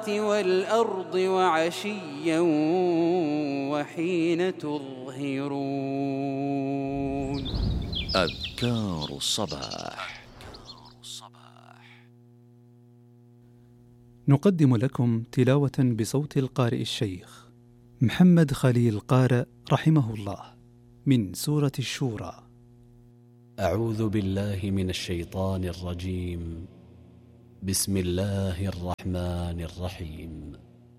والأرض وعشيا وحين تظهرون. أذكار الصباح. نقدم لكم تلاوة بصوت القارئ الشيخ محمد خليل قارئ رحمه الله من سورة الشورى. أعوذ بالله من الشيطان الرجيم. بسم الله الرحمن الرحيم.